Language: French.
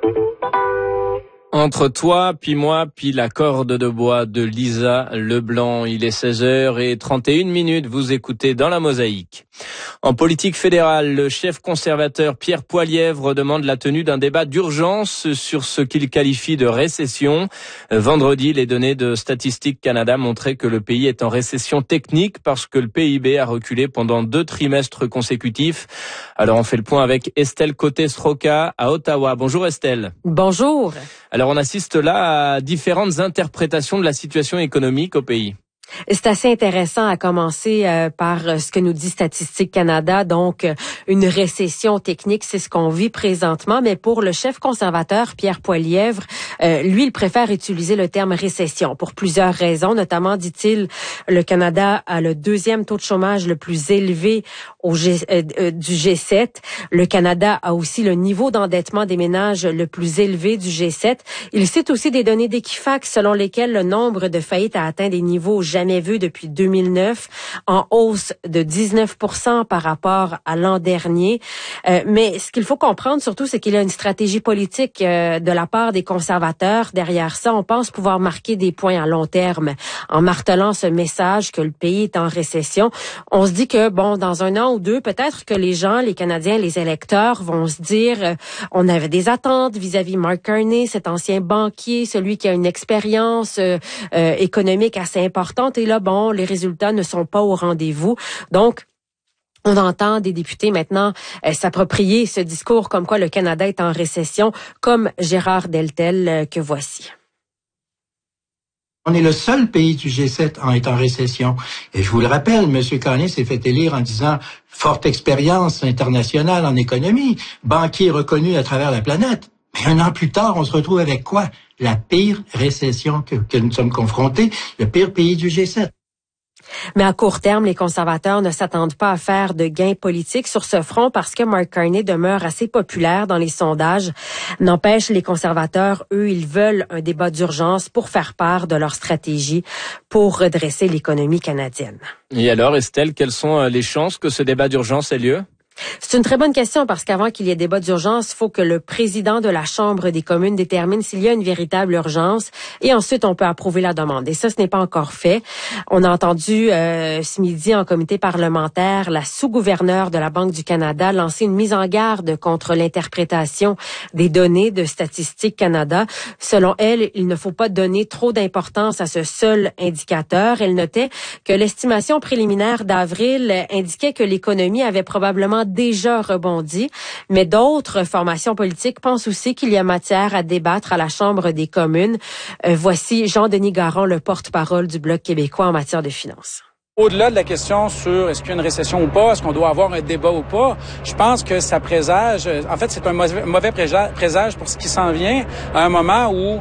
Entre toi, puis moi, puis la corde de bois de Lisa Leblanc. Il est 16h31. Vous écoutez Dans la Mosaïque. En politique fédérale, le chef conservateur Pierre Poilievre demande la tenue d'un débat d'urgence sur ce qu'il qualifie de récession. Vendredi, les données de Statistique Canada montraient que le pays est en récession technique parce que le PIB a reculé pendant 2 trimestres consécutifs. Alors on fait le point avec Estelle Côté-Stroka à Ottawa. Bonjour Estelle. Bonjour. Alors on assiste là à différentes interprétations de la situation économique au pays. C'est assez intéressant à commencer par ce que nous dit Statistique Canada. Donc, une récession technique, c'est ce qu'on vit présentement. Mais pour le chef conservateur, Pierre Poilievre, lui, il préfère utiliser le terme récession pour plusieurs raisons. Notamment, dit-il, le Canada a le 2e taux de chômage le plus élevé du G7. Le Canada a aussi le niveau d'endettement des ménages le plus élevé du G7. Il cite aussi des données d'Equifax selon lesquelles le nombre de faillites a atteint des niveaux jamais vu depuis 2009, en hausse de 19% par rapport à l'an dernier. Mais ce qu'il faut comprendre surtout, c'est qu'il y a une stratégie politique de la part des conservateurs. Derrière ça, on pense pouvoir marquer des points à long terme en martelant ce message que le pays est en récession. On se dit que, dans 1 an ou 2, peut-être que les gens, les Canadiens, les électeurs vont se dire on avait des attentes vis-à-vis Mark Carney, cet ancien banquier, celui qui a une expérience économique assez importante. Et là, les résultats ne sont pas au rendez-vous. Donc, on entend des députés maintenant s'approprier ce discours comme quoi le Canada est en récession, comme Gérard Deltel que voici. On est le seul pays du G7 à être en récession. Et je vous le rappelle, M. Carney s'est fait élire en disant « forte expérience internationale en économie, banquier reconnu à travers la planète ». Mais 1 an plus tard, on se retrouve avec quoi? La pire récession que nous sommes confrontés, le pire pays du G7. Mais à court terme, les conservateurs ne s'attendent pas à faire de gains politiques sur ce front parce que Mark Carney demeure assez populaire dans les sondages. N'empêche, les conservateurs, eux, ils veulent un débat d'urgence pour faire part de leur stratégie pour redresser l'économie canadienne. Et alors, Estelle, quelles sont les chances que ce débat d'urgence ait lieu? C'est une très bonne question parce qu'avant qu'il y ait débat d'urgence, il faut que le président de la Chambre des communes détermine s'il y a une véritable urgence et ensuite on peut approuver la demande. Et ça, ce n'est pas encore fait. On a entendu ce midi en comité parlementaire la sous-gouverneure de la Banque du Canada lancer une mise en garde contre l'interprétation des données de Statistique Canada. Selon elle, il ne faut pas donner trop d'importance à ce seul indicateur. Elle notait que l'estimation préliminaire d'avril indiquait que l'économie avait probablement déjà rebondi, mais d'autres formations politiques pensent aussi qu'il y a matière à débattre à la Chambre des communes. Voici Jean-Denis Garon, le porte-parole du Bloc québécois en matière de finances. Au-delà de la question sur est-ce qu'il y a une récession ou pas, est-ce qu'on doit avoir un débat ou pas, je pense que ça présage, en fait, c'est un mauvais présage pour ce qui s'en vient à un moment où